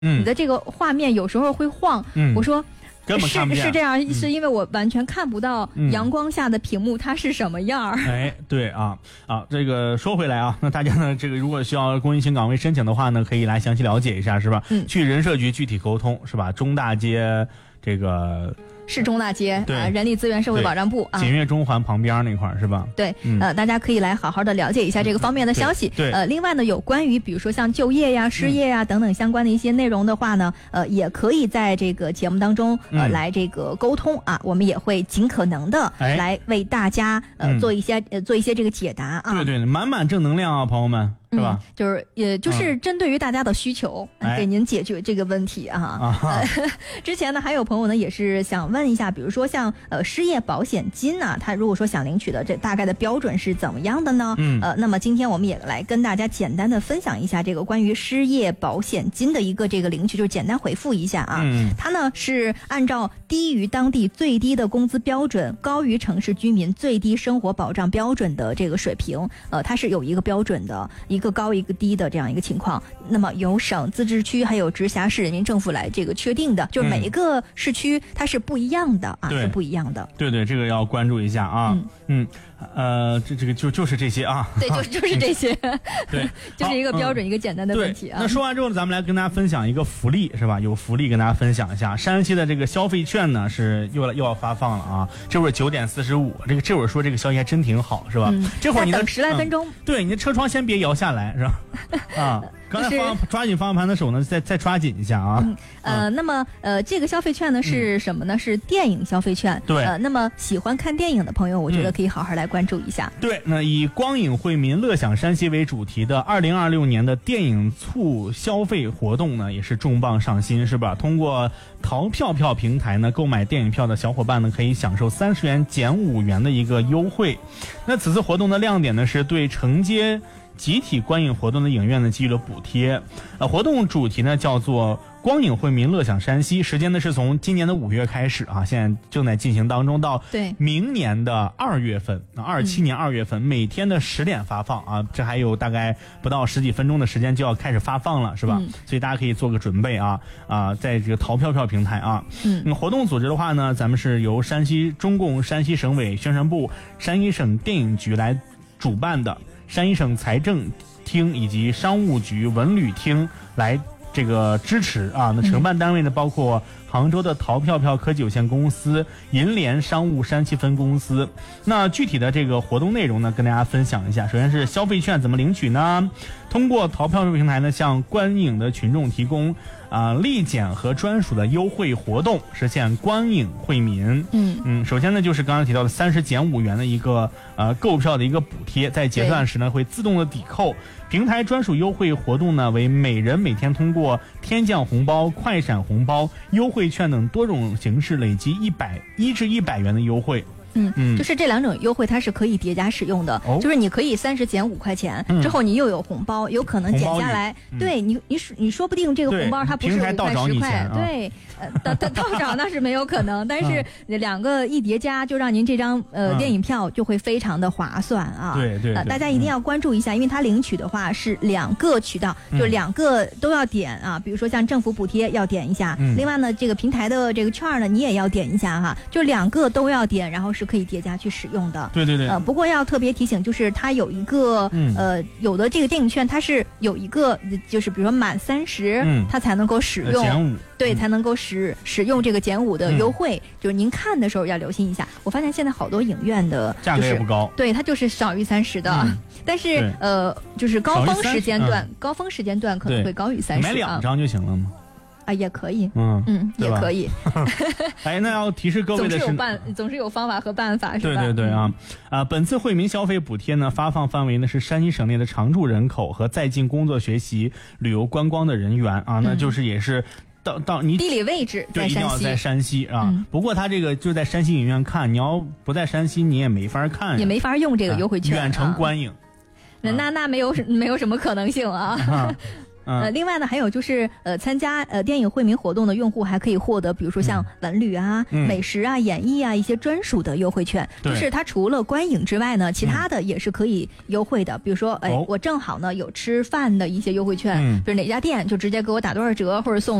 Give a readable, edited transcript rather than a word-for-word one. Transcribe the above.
你的这个画面有时候会晃。我说根本看不见， 是这样，是因为我完全看不到阳光下的屏幕它是什么样。 哎，对啊，这个说回来啊，那大家呢，这个如果需要公益性岗位申请的话呢，可以来详细了解一下，是吧？去人社局具体沟通，是吧？中大街这个。 市中大街人力资源社会保障部锦悦中环旁边那块是吧？ 对，大家可以来好好的了解一下这个方面的消息。 对， 另外呢，有关于比如说像就业呀、失业呀等等相关的一些内容的话呢，也可以在这个节目当中来这个沟通啊，我们也会尽可能的来为大家做一些这个解答啊。 对，满满正能量啊，朋友们。是吧？ 就是针对于大家的需求，给您解决这个问题啊。之前呢，还有朋友呢也是想问一下，比如说像失业保险金呢，他如果说想领取的这大概的标准是怎么样的呢？那么今天我们也来跟大家简单的分享一下这个关于失业保险金的一个这个领取，就是简单回复一下啊。它呢是按照低于当地最低的工资标准，高于城市居民最低生活保障标准的这个水平，它是有一个标准的。一个高一个低的这样一个情况，那么由省、自治区还有直辖市人民政府来这个确定的，就是每一个市区它是不一样的啊，是不一样的。 对，这个要关注一下啊。这个就是这些啊。 对，就是这些。对，就是一个标准，一个简单的问题啊。 那说完之后呢，咱们来跟大家分享一个福利，是吧？有福利跟大家分享一下，山西的这个消费券呢是又要发放了啊。这会儿9点45，这会儿说这个消息还真挺好，是吧？这会儿你等10来分钟。 对，你的车窗先别摇下来，是吧？刚才抓紧方向盘的手呢，再抓紧一下啊。 那么这个消费券呢是什么呢？是电影消费券。 对。 那么喜欢看电影的朋友，我觉得可以好好来关注一下。 对，那以光影惠民乐享山西为主题的2026年的电影促消费活动呢，也是重磅上新，是吧？通过淘票票平台呢购买电影票的小伙伴呢，可以享受30元减5元的一个优惠。那此次活动的亮点呢，是对承接集体观影活动的影院呢给予了补贴。活动主题呢叫做光影惠民乐享山西，时间呢是从今年的5月开始啊，现在正在进行当中，到明年的2月份，27年2月份，每天的10点发放啊，这还有大概不到10几分钟的时间就要开始发放了，是吧？所以大家可以做个准备啊，在这个淘票票平台啊。活动组织的话呢，咱们是由中共山西省委宣传部、山西省电影局来主办的，山西省财政厅以及商务局文旅厅来这个支持啊。那承办单位呢包括杭州的淘票票科技有限公司、银联商务山西分公司。那具体的这个活动内容呢，跟大家分享一下。首先是消费券怎么领取呢？通过淘票票平台呢，向观影的群众提供立减和专属的优惠活动，实现观影惠民。首先呢，就是刚刚提到的30减5元的一个购票的一个补贴，在结算时呢会自动的抵扣。平台专属优惠活动呢，为每人每天通过天降红包、快闪红包、优惠券等多种形式累积1至100元的优惠。 就是这2种优惠它是可以叠加使用的，就是你可以30减5块钱，之后你又有红包，有可能减下来，对你说不定这个红包它不是5块10块，对，到找那是没有可能，但是2个一叠加，就让您这张电影票就会非常的划算啊。 对， 大家一定要关注一下，因为它领取的话是2个渠道，就2个都要点啊，比如说像政府补贴要点一下，另外呢这个平台的这个券呢你也要点一下哈，就2个都要点，然后是可以叠加去使用的。 对， 不过要特别提醒，就是它有一个有的这个电影券它是有一个，就是比如说满30，它才能够使用减5， 对，才能够使用这个减5的优惠。就是您看的时候要留心一下。我发现现在好多影院的价格也不高， 对，它就是少于30的，但是就是高峰时间段可能会高于30， 买2张就行了吗？ 也可以， 也可以。 那要提示各位的是， 总是有方法和办法，是吧？ 对啊，本次惠民消费补贴呢，发放范围呢是山西省内的常住人口和在京工作、学习、旅游、观光的人员啊，那就是也是到你地理位置对，一定要在山西啊。不过他这个就在山西影院看，你要不在山西，你也没法看， 也没法用这个优惠券， 远程观影， 那没有什么可能性啊。 另外呢，还有就是参加电影惠民活动的用户还可以获得，比如说像文旅啊、美食啊、演艺啊一些专属的优惠券。就是它除了观影之外呢，其他的也是可以优惠的。比如说，我正好呢有吃饭的一些优惠券，比如哪家店就直接给我打多少折，或者送